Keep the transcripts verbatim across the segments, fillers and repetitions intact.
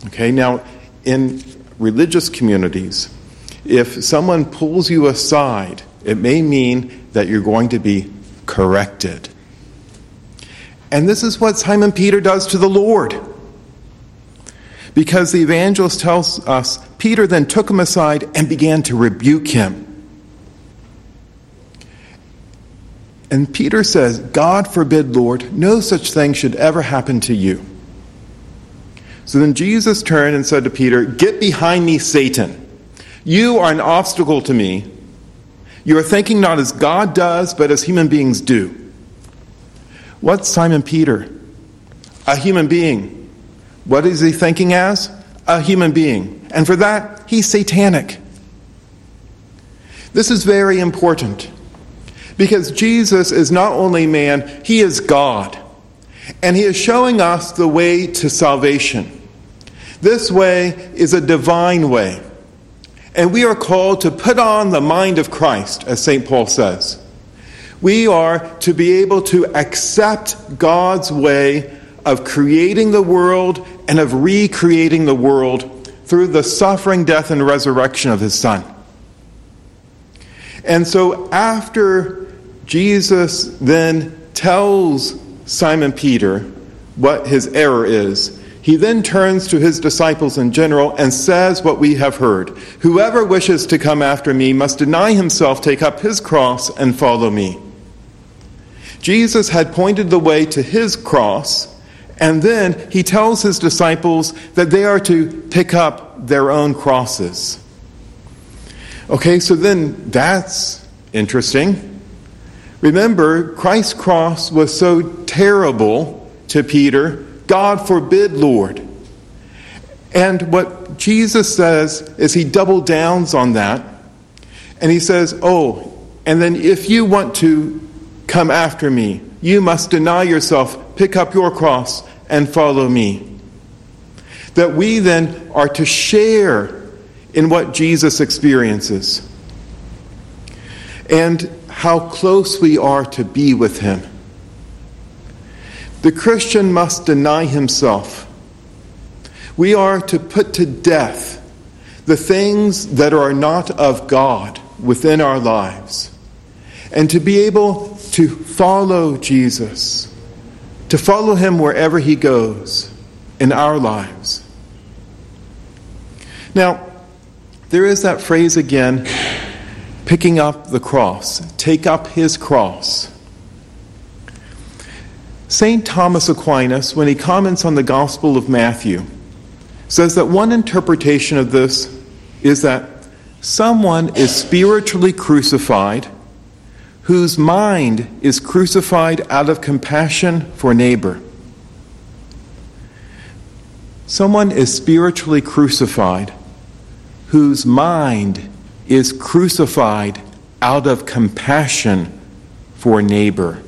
Okay, now in religious communities, if someone pulls you aside, it may mean that you're going to be corrected. And this is what Simon Peter does to the Lord. Because the evangelist tells us, Peter then took him aside and began to rebuke him. And Peter says, God forbid, Lord, no such thing should ever happen to you. So then Jesus turned and said to Peter, get behind me, Satan. You are an obstacle to me. You are thinking not as God does, but as human beings do. What's Simon Peter? A human being. What is he thinking as? A human being. And for that, he's satanic. This is very important. Because Jesus is not only man, he is God. And he is showing us the way to salvation. This way is a divine way. And we are called to put on the mind of Christ, as Saint Paul says. We are to be able to accept God's way of creating the world and of recreating the world through the suffering, death, and resurrection of his Son. And so after Jesus then tells Simon Peter what his error is, he then turns to his disciples in general and says what we have heard. Whoever wishes to come after me must deny himself, take up his cross, and follow me. Jesus had pointed the way to his cross, and then he tells his disciples that they are to pick up their own crosses. Okay, so then that's interesting. Remember, Christ's cross was so terrible to Peter, God forbid, Lord. And what Jesus says is he double downs on that. And he says, oh, and then if you want to come after me, you must deny yourself, pick up your cross, and follow me. That we then are to share in what Jesus experiences. And how close we are to be with him. The Christian must deny himself. We are to put to death the things that are not of God within our lives. And to be able to follow Jesus. To follow him wherever he goes in our lives. Now, there is that phrase again, picking up the cross. Take up his cross. Saint Thomas Aquinas, when he comments on the Gospel of Matthew, says that one interpretation of this is that someone is spiritually crucified whose mind is crucified out of compassion for neighbor. Someone is spiritually crucified whose mind is crucified out of compassion for neighbor.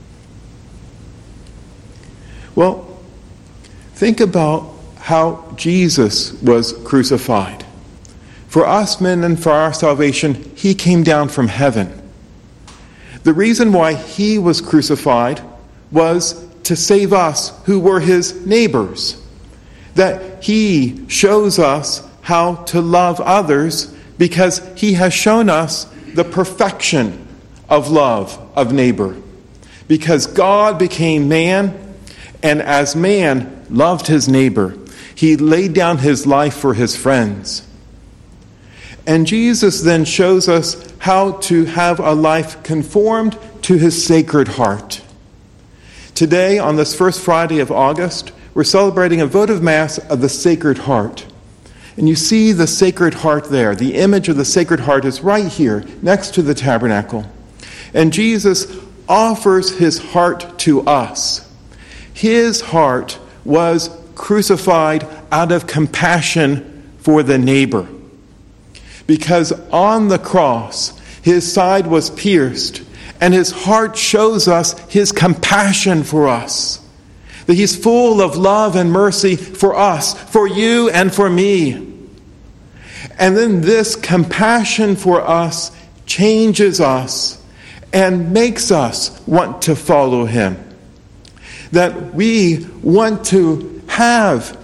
Well, think about how Jesus was crucified. For us men and for our salvation, he came down from heaven. The reason why he was crucified was to save us who were his neighbors. That he shows us how to love others because he has shown us the perfection of love of neighbor. Because God became man, and as man loved his neighbor, he laid down his life for his friends. And Jesus then shows us how to have a life conformed to his sacred heart. Today, on this first Friday of August, we're celebrating a votive Mass of the Sacred Heart. And you see the Sacred Heart there. The image of the Sacred Heart is right here, next to the tabernacle. And Jesus offers his heart to us. His heart was crucified out of compassion for the neighbor. Because on the cross, his side was pierced, and his heart shows us his compassion for us. That he's full of love and mercy for us, for you and for me. And then this compassion for us changes us and makes us want to follow him. That we want to have